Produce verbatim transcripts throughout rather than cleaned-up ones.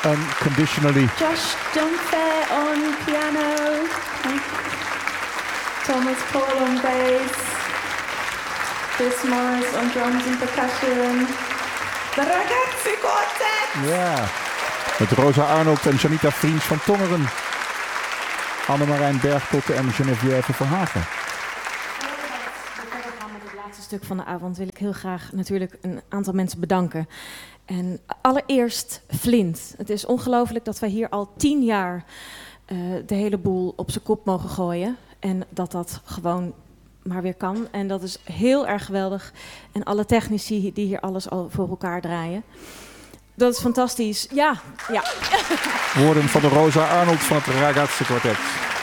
Unconditionally. Josh Dunfair on piano. Thomas Paul on bass. Chris Morris on drums and percussion. De Ragazzi Quartet! Ja, met Rosa Arnold en Janita Vriends van Tongeren. Annemarijn Bergkotte en Geneviève Verhagen. Met het laatste stuk van de avond wil ik heel graag natuurlijk een aantal mensen bedanken. En allereerst Flint. Het is ongelooflijk dat wij hier al tien jaar uh, de hele boel op zijn kop mogen gooien. En dat dat gewoon maar weer kan. En dat is heel erg geweldig. En alle technici die hier alles al voor elkaar draaien. Dat is fantastisch. Ja, ja. Woorden van de Rosa Arnold van het Ragazzi Quartet.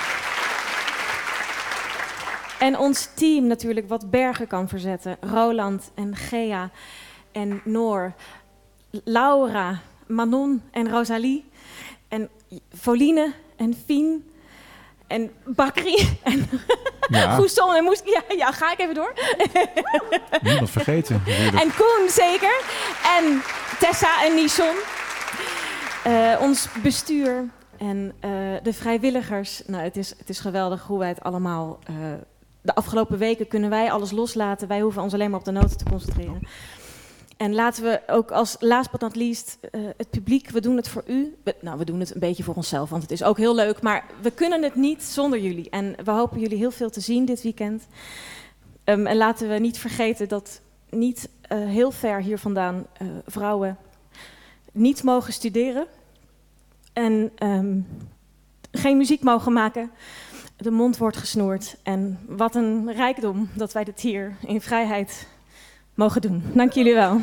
En ons team natuurlijk, wat bergen kan verzetten. Roland en Gea en Noor. Laura, Manon en Rosalie. En Foline en Fien. En Bakri. En Ja. Goesson en Moes. Ja, ja, ga ik even door. Niemand vergeten. En Koen zeker. En Tessa en Nison. Uh, ons bestuur. En uh, de vrijwilligers. Nou, het is, het is geweldig hoe wij het allemaal... Uh, de afgelopen weken kunnen wij alles loslaten. Wij hoeven ons alleen maar op de noten te concentreren. En laten we ook als last but not least uh, het publiek, we doen het voor u. We, nou, we doen het een beetje voor onszelf, want het is ook heel leuk. Maar we kunnen het niet zonder jullie. En we hopen jullie heel veel te zien dit weekend. Um, en laten we niet vergeten dat niet uh, heel ver hier vandaan uh, vrouwen niet mogen studeren. En um, geen muziek mogen maken. De mond wordt gesnoerd. En wat een rijkdom dat wij dit hier in vrijheid mogen doen. Dank jullie wel.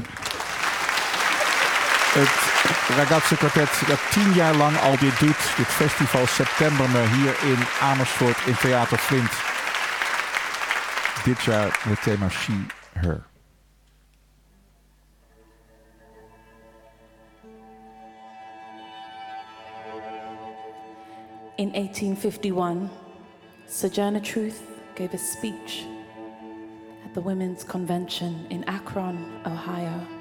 Het Ragazzi Quartet dat tien jaar lang al dit doet. Dit festival September hier in Amersfoort in Theater Flint. Dit jaar met thema She, Her. In eighteen fifty-one, Sojourner Truth gave a speech at the Women's Convention in Akron, Ohio.